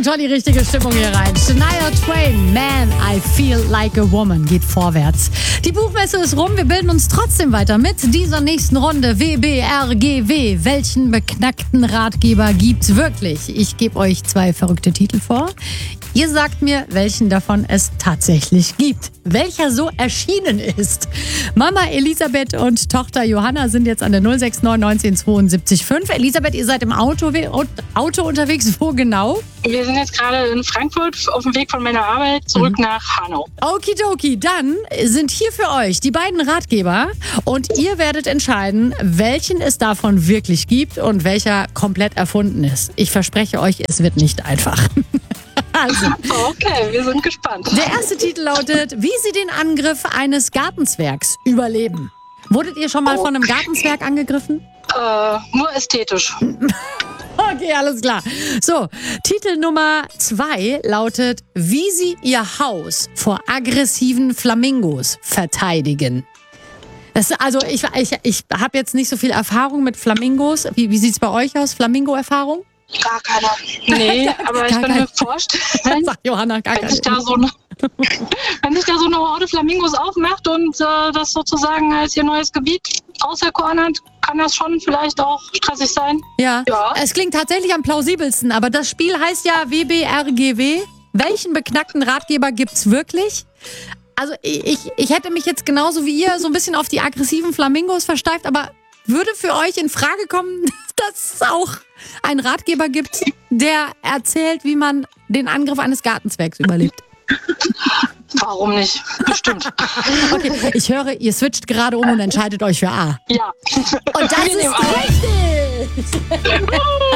bringt schon die richtige Stimmung hier rein. Shania Twain, Man, I Feel Like a Woman, geht vorwärts. Die Buchmesse ist rum, wir bilden uns trotzdem weiter mit dieser nächsten Runde. WBRGW, welchen beknackten Ratgeber gibt's wirklich? Ich gebe euch 2 verrückte Titel vor. Ihr sagt mir, welchen davon es tatsächlich gibt. Welcher so erschienen ist. Mama Elisabeth und Tochter Johanna sind jetzt an der 069 1972 5. Elisabeth, ihr seid im Auto unterwegs. Wo genau? Wir sind jetzt gerade in Frankfurt auf dem Weg von meiner Arbeit zurück nach Hanau. Okidoki, dann sind hier für euch die beiden Ratgeber und ihr werdet entscheiden, welchen es davon wirklich gibt und welcher komplett erfunden ist. Ich verspreche euch, es wird nicht einfach. Also, okay, wir sind gespannt. Der erste Titel lautet, wie sie den Angriff eines Gartenzwergs überleben. Wurdet ihr schon mal von einem Gartenzwerg angegriffen? Nur ästhetisch. Okay, alles klar. So, Titel Nummer 2 lautet, wie sie ihr Haus vor aggressiven Flamingos verteidigen. Also ich habe jetzt nicht so viel Erfahrung mit Flamingos. Wie sieht es bei euch aus? Flamingo-Erfahrung? Gar keiner. Nee, aber ich kann mir vorstellen, sagt Johanna, wenn sich da so eine Horde Flamingos aufmacht und das sozusagen als ihr neues Gebiet auserkoren hat, kann das schon vielleicht auch stressig sein. Ja, es klingt tatsächlich am plausibelsten, aber das Spiel heißt ja WBRGW. Welchen beknackten Ratgeber gibt's wirklich? Also ich hätte mich jetzt genauso wie ihr so ein bisschen auf die aggressiven Flamingos versteift, aber würde für euch in Frage kommen, dass es auch einen Ratgeber gibt, der erzählt, wie man den Angriff eines Gartenzwergs überlebt? Warum nicht? Bestimmt. Okay, ich höre, ihr switcht gerade um und entscheidet euch für A. Ja. Und das ist richtig!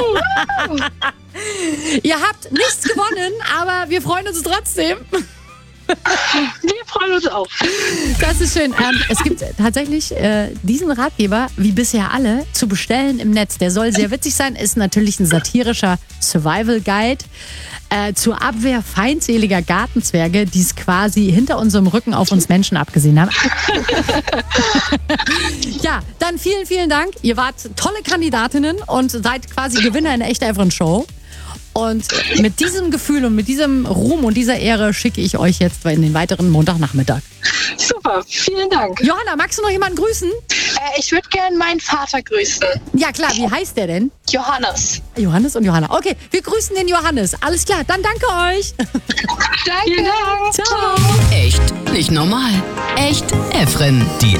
Ihr habt nichts gewonnen, aber wir freuen uns trotzdem. Wir freuen uns auch. Das ist schön. Es gibt tatsächlich diesen Ratgeber, wie bisher alle, zu bestellen im Netz. Der soll sehr witzig sein, ist natürlich ein satirischer Survival-Guide zur Abwehr feindseliger Gartenzwerge, die es quasi hinter unserem Rücken auf uns Menschen abgesehen haben. Ja, dann vielen, vielen Dank. Ihr wart tolle Kandidatinnen und seid quasi Gewinner in der Echt Elfren Show. Und mit diesem Gefühl und mit diesem Ruhm und dieser Ehre schicke ich euch jetzt in den weiteren Montagnachmittag. Super, vielen Dank. Johanna, magst du noch jemanden grüßen? Ich würde gerne meinen Vater grüßen. Ja klar, wie heißt der denn? Johannes. Johannes und Johanna. Okay, wir grüßen den Johannes. Alles klar, dann danke euch. Danke. Ciao. Echt, nicht normal. Echt Elfren. Die